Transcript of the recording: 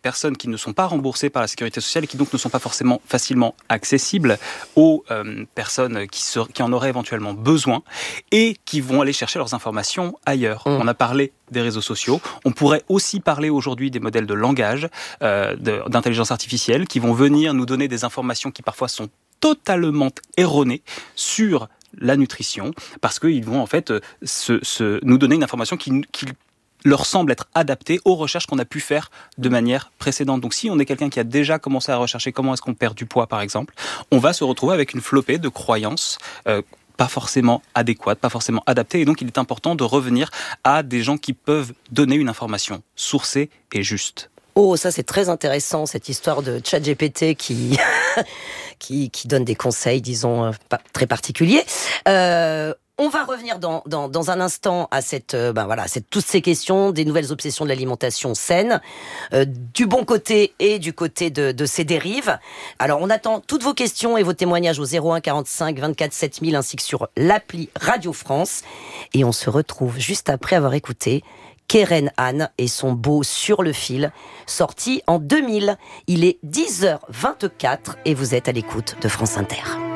personnes qui ne sont pas remboursées par la sécurité sociale et qui donc ne sont pas forcément facilement accessibles aux personnes qui en auraient éventuellement besoin et qui vont aller chercher leurs informations ailleurs. On a parlé des réseaux sociaux. On pourrait aussi parler aujourd'hui des modèles de langage, d'intelligence artificielle, qui vont venir nous donner des informations qui parfois sont totalement erronées sur la nutrition, parce qu'ils vont en fait nous donner une information qui leur semble être adaptée aux recherches qu'on a pu faire de manière précédente. Donc si on est quelqu'un qui a déjà commencé à rechercher comment est-ce qu'on perd du poids par exemple, on va se retrouver avec une flopée de croyances pas forcément adéquate, pas forcément adaptée. Et donc, il est important de revenir à des gens qui peuvent donner une information sourcée et juste. Oh, ça c'est très intéressant, cette histoire de ChatGPT qui donne des conseils, disons, pas très particuliers. On va revenir dans un instant à toutes ces questions, des nouvelles obsessions de l'alimentation saine, du bon côté et du côté de ces dérives. Alors, on attend toutes vos questions et vos témoignages au 01 45 24 7000 ainsi que sur l'appli Radio France. Et on se retrouve juste après avoir écouté Keren Anne et son beau Sur le fil, sorti en 2000. Il est 10h24 et vous êtes à l'écoute de France Inter.